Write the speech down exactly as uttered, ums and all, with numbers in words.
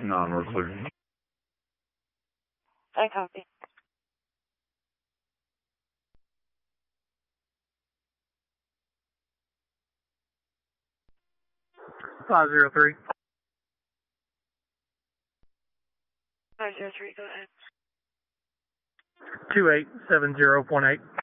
Non, we're clear. I copy. five zero three. five zero three, go ahead. two eight seven zero point eight.